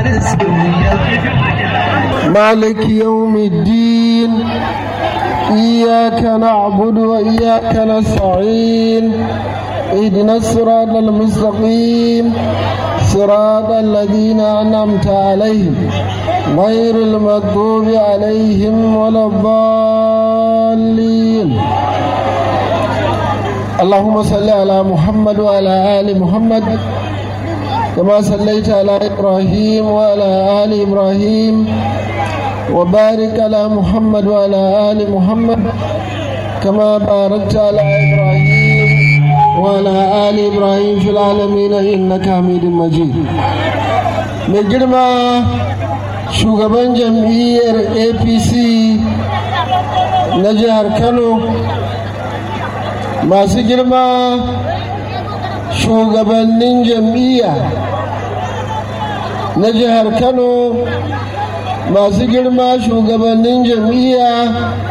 مالك يوم الدين إياك نعبد وإياك نستعين اهدنا الصراط المستقيم صراط الذين أنعمت عليهم غير المغضوب عليهم ولا الضالين. اللهم صل على محمد وعلى آل محمد كما صليت على إبراهيم وعلى آل إبراهيم وبارك على محمد وعلى آل محمد كما باركت على إبراهيم وعلى آل إبراهيم في العالمين إنك حميد مجيد. mai girma shugaban jam'iyyar APC na jihar Kano, masu girma shugabannin jam'iyya na jihar Kano, masu girma shugabannin jam'iyya